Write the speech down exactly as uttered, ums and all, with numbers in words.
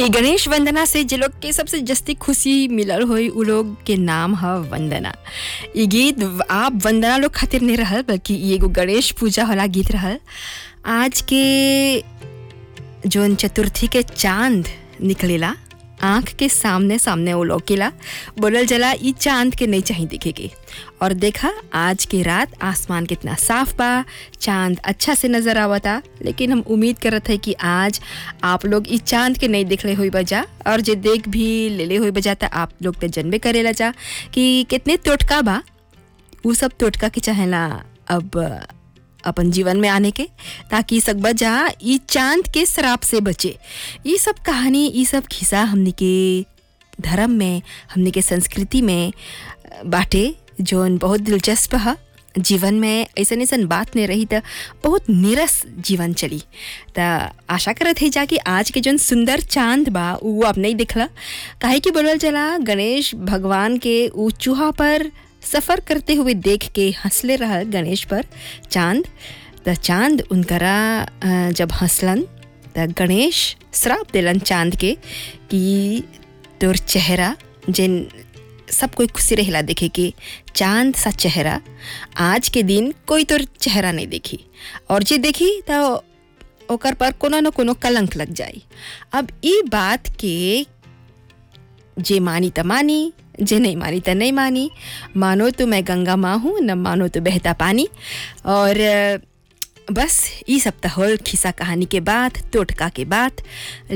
ए गणेश वंदना से जे लोग के सबसे जस्ती खुशी मिलल होई उ लोग के नाम ह वंदना। ई गीत आप वंदना लोग खातिर नहीं रहल बल्कि ई एगो गणेश पूजा वाला गीत रहल। आज के जोन चतुर्थी के चांद निकलेला आँख के सामने सामने वो लौकेला, बोलल जला ई चांद के नहीं चाहिए दिखे के। और देखा आज के रात आसमान कितना साफ बा, चांद अच्छा से नज़र आवता। लेकिन हम उम्मीद करत है कि आज आप लोग ई चांद के नहीं देख ले हुई बजा, और जे देख भी ले ले हुई बजा, आप लोग तो जनबे करेला जा कि कितने टोटका बा। वो सब टोटका के चाहेला अब अपन जीवन में आने के, ताकि सब बजा ई चांद के श्राप से बचे। ये सब कहानी, ये सब खिस्सा हमने के धर्म में, हमने के संस्कृति में बाटे जोन बहुत दिलचस्प है। जीवन में ऐसा ऐसा बात नहीं रही तो बहुत नीरस जीवन चली। तो आशा करत है जा कि आज के जोन सुंदर चांद बा वो अब नहीं दिखला, काहे कि बोलल जला गणेश भगवान के ऊ चूहा पर सफ़र करते हुए देख के हंसले रहा गणेश पर चांद। त चांद उनकरा जब हंसलन त गणेश श्राप दिलन चांद के कि तोर चेहरा जिन सब कोई खुशी रहेला देखे के, चांद सा चेहरा आज के दिन कोई तोर चेहरा नहीं देखी, और जे देखी तो ओकर पर कोनो न कोनो कलंक लग जाई। अब ई बात के जे मानी त मानी, जे नहीं मानी तो नहीं मानी। मानो तो मैं गंगा माँ हूँ, न मानो तो बहता पानी। और बस ये सब तो होल खिस्सा कहानी के बात, टोटका के बात।